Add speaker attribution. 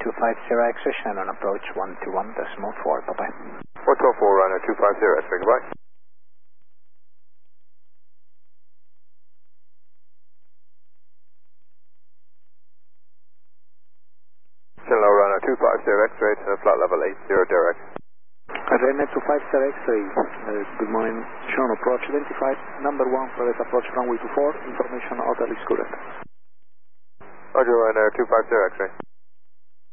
Speaker 1: 250 X-ray, Shannon approach 121.4, bye-bye.
Speaker 2: 424 runner 250 X-ray, goodbye. Hello, runner 250 X-ray to flight level 80 direct.
Speaker 1: Ryanair 250 X-ray, good morning. Sean approach identified, number 1, private approach runway 24, information hotel is correct.
Speaker 2: Roger, Ryanair 250 X-ray.